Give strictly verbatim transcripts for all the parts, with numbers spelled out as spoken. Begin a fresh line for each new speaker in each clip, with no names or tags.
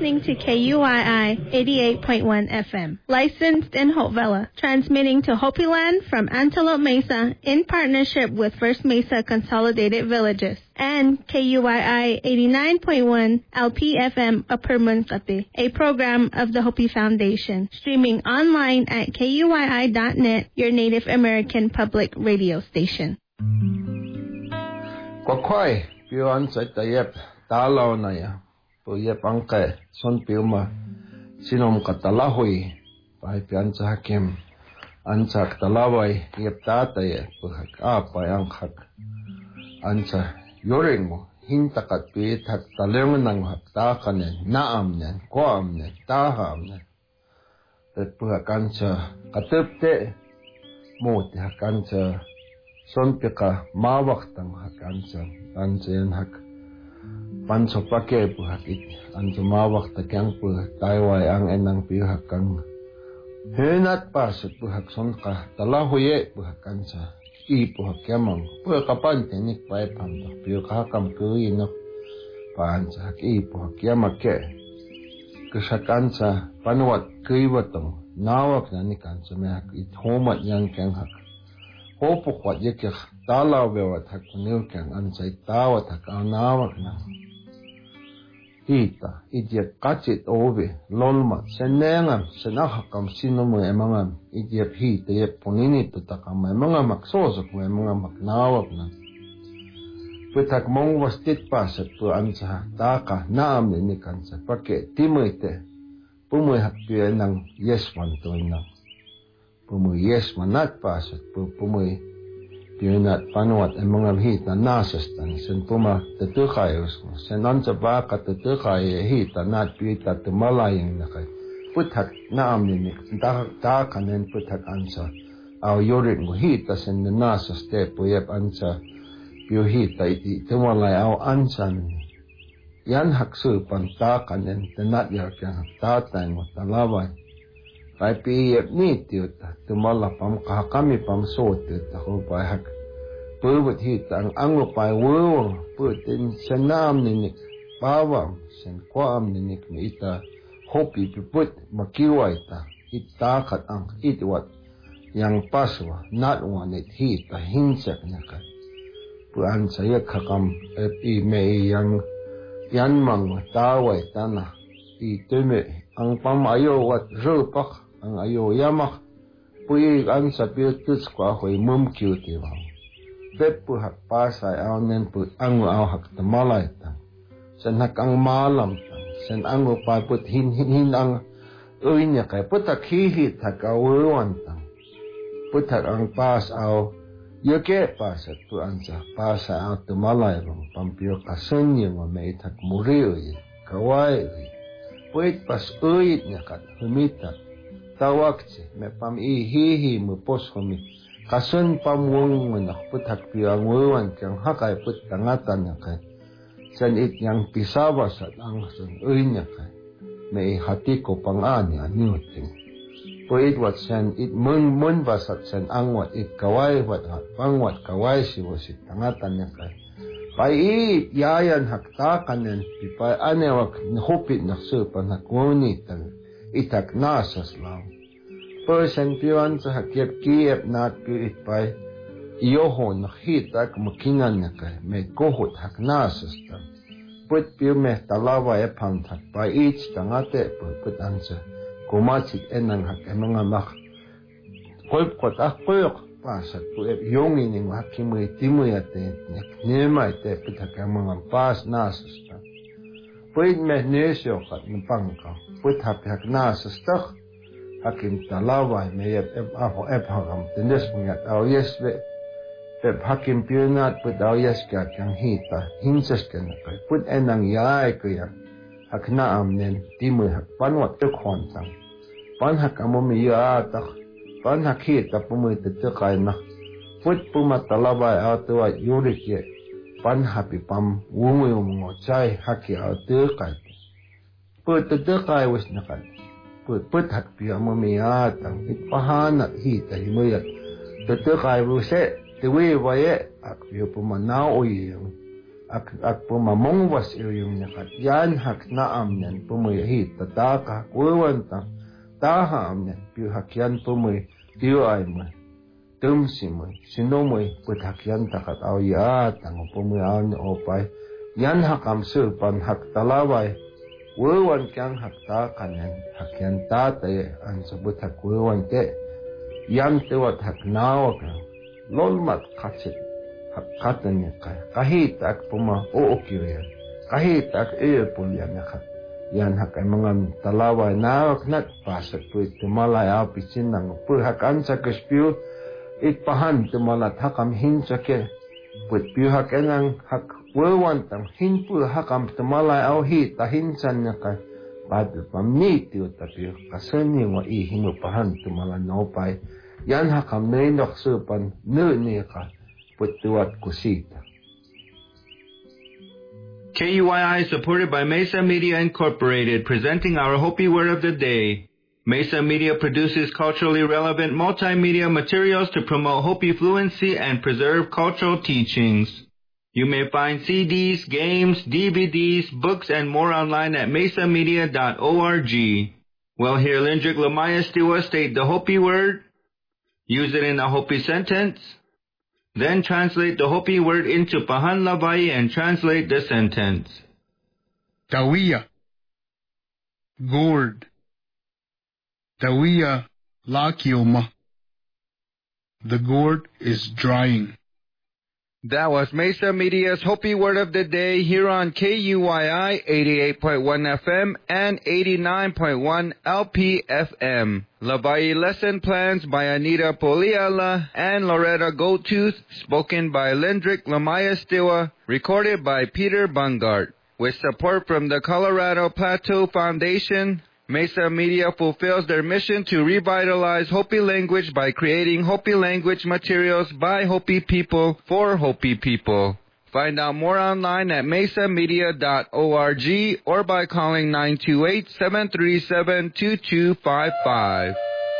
listening to K U I I eighty-eight point one F M, licensed in Hopevilla, transmitting to Hopi Land from Antelope Mesa in partnership with First Mesa Consolidated Villages, and K U I I eighty-nine point one L P F M Upper Muncate, a program of the Hopi Foundation, streaming online at K U I I dot net, your Native American public radio station.
Kwakwai, piwan sa tayep, talaw na ya. Puyep angke, son piuma, sinom katalahoy, pahay piyan sa hakim, ansa katalaway, yep tatay, puhak apay angkak, ansa yoring mo, hintakat piyit hak talungan ng haktakan yan, naam yan, kuam yan, taham yan. At puhak ansa katupte, muti hak ansa, son pika mawaktang hak ansa, ansa yan hak, panso pake puhak it, anso mawakta kyang puhak, tayway ang enang pihak kang, hinat pasat puhak son ka, talahuye puhak ansa, i puhak yamang, puhak kapan tenik pay pamdo, pihak hakam kuinok, paansa hak i puhak yamake, kasak ansa, panuat kuiwatong, nawak na ni kansa mehak, it homat yang kyang hak, hopuk wat yekyak, talaw bewat hak kunil kyang ansa, itawat hak ang nawak na, hita, idiap kacit obe, lolmat, senengam, senahakam sinum emangam, idiap hita, idiap punini tutakam, emangam maksosak mo, emangam maknawag na. Putak mong wastit pasat po ansa, taka, naam ni kansa, pake, timoite, pumoy hakpiya ng yesman to na. Pumoy yesman nat pasat po, pumoy, pinat panuat ang mga hita nasastan sen puma tetukayos mo sen ansa baka tetukay hita nat pita tumalayang nakay putak naam ni ta ta kanen putak ansa aw yorit mo hita sen nasas te puyep ansa yu hita iti tumalay aw ansan yan haksu panta kanen tenat yak yang tatay mo talaway kay piyep ni tiyot tumala pam kahakami pam so tiyot ako pahak pwet hita ang anglo pay wuwang pwetin senam ninik pawam sen kwaam ninik na ita hopi piput makiway ta itakat ang itwat yang paswa natwan it hita hinsak nakat puan saya kakam epi may yang yanmang taway tanah itume ang pamayo wat rupak ang ayo yamak puyi ang sa piutus kwa hoy mumkiw tiwaw bepu hak pasay aw nen pu angu aw hak tamalay tang sen hak ang malam tang sen angu pa put hin hin hin ang uinya kay putak hihit hak awan tang putak ang pas aw yoke pasat pu ansa pasay aw tamalay rong pampio kasenyo nga may hak muriyo kawai puit pas uit nya kat humita tawakse me pam i hihi mo pos humi kasun pamwong menak putak piang wewan kyang hakay put tangatan nya kay san it yang pisawasat ang san uinya kay may hati ko pangani anyuting puit wat san it mun mun basat san angwat it kawai wat pangwat kawai si wasit tangatan nya kay pai it yayan hakta kanen pipay anewak hopit naksupan hakuni tang itak nasas lang. Person piwan sa hakiep kiep nat piit pay iyoho nakita kamakingan na kay may kohot hak nasas tang. Put piw meh talawa e pangtak pay ich tangate put ansa kumatsik enang hak emanga mak kolp kot ah koyok pasat pu ep yongi ning hakimoy timoy ate nema ite put hak emanga pas nasas tang. Puit meh nesyo kat napangka put hap hak nasas tak hakim talaway may ep ep aho ep hakam tindes mengat aw yesbe ep hakim piunat put aw yes kya kyang hita hinsas kya nakay put enang yay kaya hak naam nen timoy hak panwat ekhon tang pan hak amomi yatak pan hak hita pumoy tetekay na put pumat talaway aw tuwa yurik ye pan happy pam wungoy mo chay haki aw tekay put tekay was nakan put put hak pi amamiyat ang itpahanat hita himoyat tekay wuse tewe waye ak pi pumanaw yung ak ak pumamongwas yung nakat yan hak naam yan pumoy hit tataka kuwanta taham yan piu hakyan pumoy piu ay mo tumsi mo sino mo put hakyan takat aw ya tang pumoy aw ni opay yan hakam supan hak talaway kuwan kyang hak ta kanan hakyan tatay an sabut hak kuwan te yan tewat hak nawa ka lolmat katsit hakatan ka kahit ak puma ookirian kahit ak earpol yan ka yan hak ay mga talaway nawak nat pasat po itumalay apisin ng purhakan sa kaspyo itpahan tumalat hakam hinsake put piuhak enang hak wawantang hinpul hakam tumalay aw hit tahinsan niya ka padul pamniti o tapiyo kasani wa ihimu pahan tumalan naupay yan hakam nainok supan nuni ka putuat kusita.
K U I I is supported by Mesa Media Incorporated, presenting our Hopi Word of the Day. Mesa Media produces culturally relevant multimedia materials to promote Hopi fluency and preserve cultural teachings. You may find C Ds, games, D V Ds, books, and more online at mesa media dot org. Well, here Lindrick Lamaya Stiwa state the Hopi word, use it in a Hopi sentence, then translate the Hopi word into Pahan Lavai and translate the sentence.
Tawiya, gourd. Tawiya lakioma. The gourd is drying.
That was Mesa Media's Hopi Word of the Day here on K U I I eighty-eight point one F M and eighty-nine point one L P F M. Lavai lesson plans by Anita Poliala and Loretta Goldtooth, spoken by Lindrick Lamaya Stiwa, recorded by Peter Bungart. With support from the Colorado Plateau Foundation, Mesa Media fulfills their mission to revitalize Hopi language by creating Hopi language materials by Hopi people for Hopi people. Find out more online at mesa media dot org or by calling nine two eight, seven three seven, two two five five.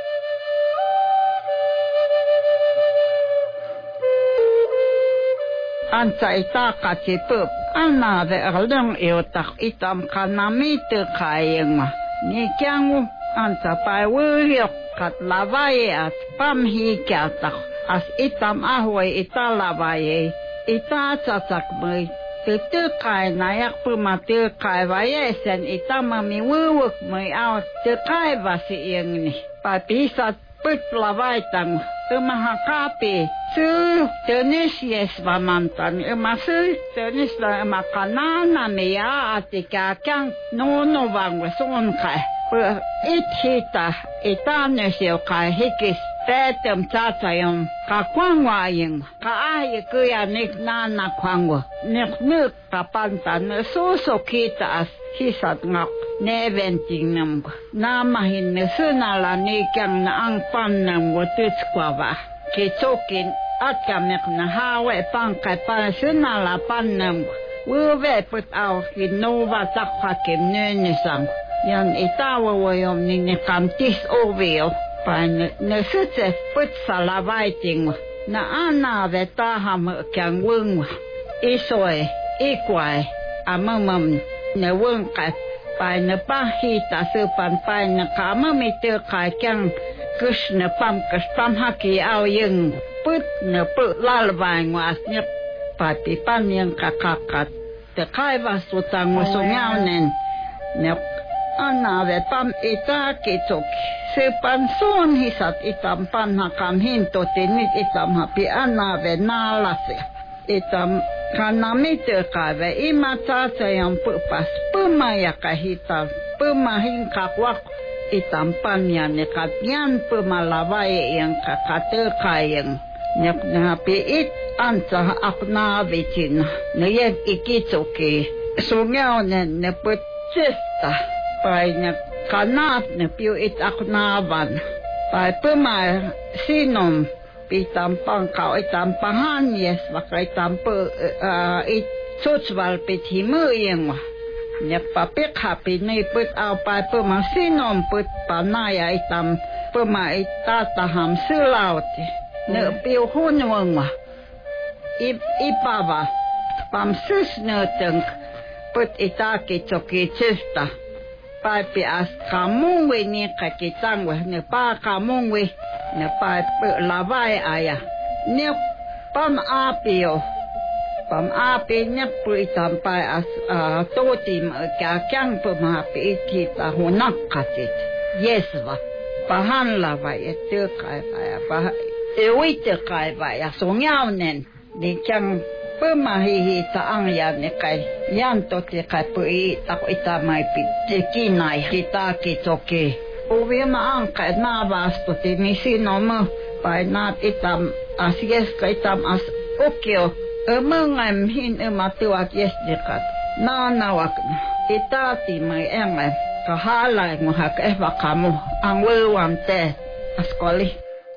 Anta ita katipup, ana ve erlung iotak itam kanamitu kayeng ma. Ni kiangu anta pai wuyok kat lavai at pamhi kiatak as itam ahway ita lavai ita atsatak may tutu kai nayak pumatu kai vayesen ita mami wuyok may out tu kai vasi iyang ni papisat put lavai tang umahakapi su tenis yes vamantan umasu tenis la makanana meya atikakyang nono vangwe son kai per ithita itanesyo kai hikis tetem tatayom ka kwangwayeng ka aye kuya nik nana kwangwa nik nik kapantan suso kita as hisat ngak neventing nam namahin sunala nikyang na ang pannam watuskwa kitokin at kamek na hawe pangkay pa sunala pannam wuwe put aw kinova takha kimnenisang yan itawa wayom ni nikamtis oveo pa nesutse put salavaiting na ana vetaham kyang wung isoy ikwai amamam na wung kat pa na pahita supan pa na kama mitir kakyang Krishna pam kaspam haki aw yung put na put lalabay was niya pati pan yung kakakat te kai was utang musongaw nen na anave pam ita kitok supan son hisat itam pan hakam hinto tinit itam hapi anave nalase itam kanamitir kave imata sayang pupas pumaya kahita pumahin kakwak itampan yan nekatyan pumalaway yang kakate kayang nek napi it ansa akna vicin nayag ikitsoke sungyaw nen neput sista pay nek kanat ne piu it aknaban pay puma sinom pitampang kau itampangan yes baka itampu uh, it sutswal pithimu yang nek papik hapi ni put au pai puma sinom put panaya itam puma itataham sulaut ne piu hunwang ma ip ipava pam susnuteng put itaki toki chista. Papi as kamungwe ni kakitangwe ne pa kamungwe ne pa lavai aya ne pam apio pam api ne puitam pa as totim ka kyang pam api kita hunakatit yesva pahan lavai etu kai pa ewite kai pa songyaunen ni kyang pemahihi taang yan ne kai yan to te kai pui tak ita mai pi te kinai kita kitoke uwe ma ang kai na vas to te misi no mo pai na itam asies kai tam as okyo emangam hin ematua yes dekat na nawak ita ti mai engai kahala mo hak e kamu ang wewam te askoli.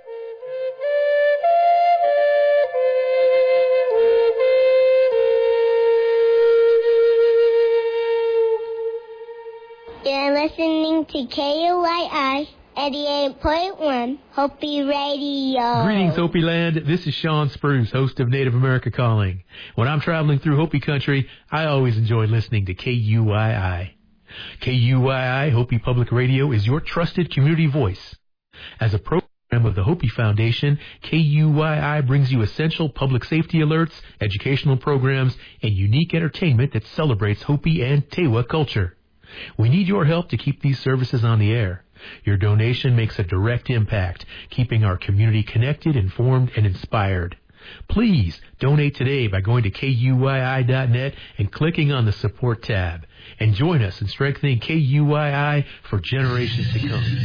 You're listening to K U I I eighty-eight point one Hopi Radio.
Greetings, Hopi Land. This is Sean Spruce, host of Native America Calling. When I'm traveling through Hopi country, I always enjoy listening to K U I I. K U I I Hopi Public Radio is your trusted community voice. As a program of the Hopi Foundation, K U I I brings you essential public safety alerts, educational programs, and unique entertainment that celebrates Hopi and Tewa culture. We need your help to keep these services on the air. Your donation makes a direct impact, keeping our community connected, informed, and inspired. Please donate today by going to K U I I dot net and clicking on the support tab. And join us in strengthening K U I I for generations to come.